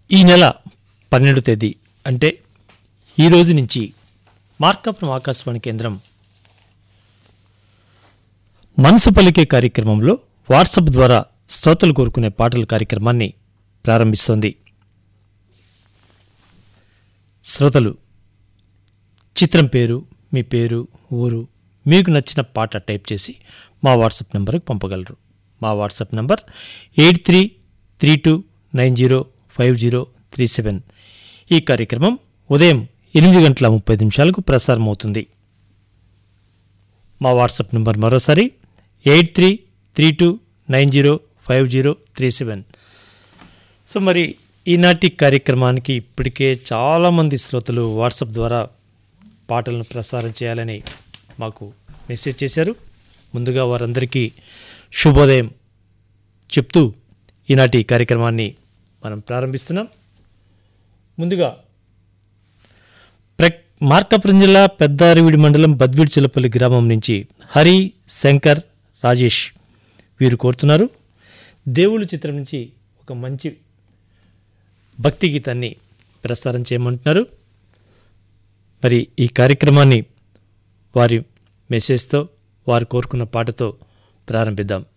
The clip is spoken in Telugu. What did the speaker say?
ఈ నెల 12వ తేదీ అంటే ఈ రోజు నుంచి మార్కాపురం ఆకాశవాణి కేంద్రం మనసు పలికే కార్యక్రమంలో వాట్సాప్ ద్వారా శ్రోతలు కోరుకునే పాటల కార్యక్రమాన్ని ప్రారంభిస్తోంది. శ్రోతలు చిత్రం పేరు, మీ పేరు, ఊరు, మీకు నచ్చిన పాట టైప్ చేసి మా వాట్సాప్ నెంబర్కి పంపగలరు. మా వాట్సాప్ నెంబర్ 8332905037. ఈ కార్యక్రమం ఉదయం 8:30 ప్రసారమవుతుంది. మా వాట్సాప్ నెంబర్ మరోసారి 8332905037. సో మరి ఈనాటి కార్యక్రమానికి ఇప్పటికే చాలామంది శ్రోతలు వాట్సాప్ ద్వారా పాటలను ప్రసారం చేయాలని మాకు మెసేజ్ చేశారు. ముందుగా వారందరికీ శుభోదయం చెప్తూ ఈనాటి కార్యక్రమాన్ని మనం ప్రారంభిస్తున్నాం. ముందుగా మార్కాపురం జిల్లా పెద్దారవిడి మండలం బద్వీడి చిల్లపల్లి గ్రామం నుంచి హరి, శంకర్, రాజేష్ వీరు కోరుతున్నారు. దేవుళ్ళు చిత్రం నుంచి ఒక మంచి భక్తి గీతాన్ని ప్రసారం చేయమంటున్నారు. మరి ఈ కార్యక్రమాన్ని వారి మెసేజ్తో, వారు కోరుకున్న పాటతో ప్రారంభిద్దాం.